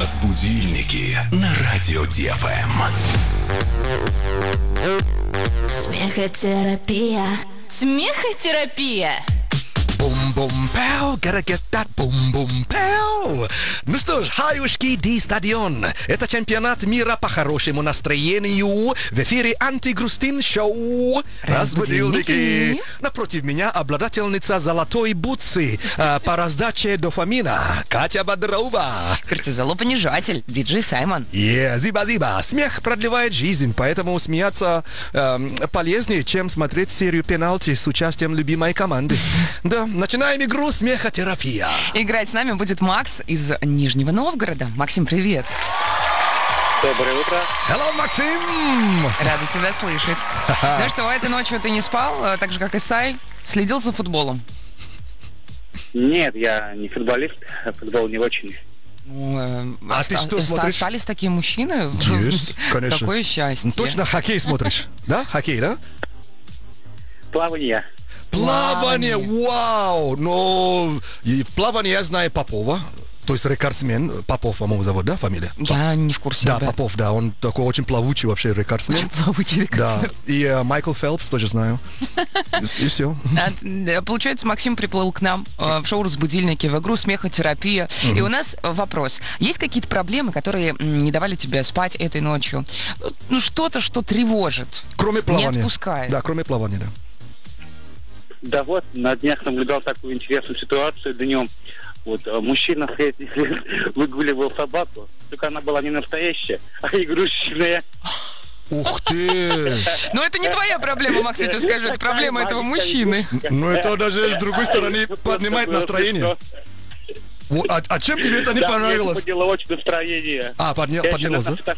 Разбудильники на радио ДФМ. Смехотерапия. Смехотерапия. Бум-бум-пау, gotta get that бум-бум-пау. Ну что ж, хаюшки, Ди-стадион. Это чемпионат мира по хорошему настроению. В эфире антигрустин шоу «Разбудильники». Напротив меня обладательница золотой бутсы по раздаче дофамина Катя Бодрова. Кортизолопонижатель, диджей Саймон. Зиба-зиба. Смех продлевает жизнь, поэтому смеяться полезнее, чем смотреть серию пенальти с участием любимой команды. Да, начинаем игру «Смехотерапия». Играть с нами будет Макс из Нижнего Новгорода. Максим, привет. Доброе утро. Hello, Максим! Рада тебя слышать. Ну что, этой ночью ты не спал, так же, как и Сай? Следил за футболом? Нет, я не футболист, футбол не очень. А ты что смотришь? Остались такие мужчины? Есть, конечно. Какое счастье. Точно хоккей смотришь? Да? Хоккей, да? Плавание. Плавание, вау! Но и в плавании я знаю Попова. То есть рекордсмен. Попов, по-моему, зовут, да, фамилия? Я не в курсе. Да, ребят. Попов, да. Он такой очень плавучий вообще рекордсмен. Очень плавучий рекордсмен. Да. И Майкл Фелпс тоже знаю. И все. Получается, Максим приплыл к нам в шоу «Разбудильники», в игру «Смехотерапия». И у нас вопрос. Есть какие-то проблемы, которые не давали тебе спать этой ночью? Ну, что-то, что тревожит. Кроме плавания. Не отпускает. Да, кроме плавания, да. Да вот, на днях наблюдал такую интересную ситуацию днем. Вот, мужчина средних лет выгуливал собаку, только она была не настоящая, а игрушечная. Ух ты! Но это не твоя проблема, Макс, я тебе скажу, это проблема этого мужчины. Ну, это даже с другой стороны поднимает настроение. А чем тебе это не понравилось? Да, мне подняло очень настроение. Поднялось, да?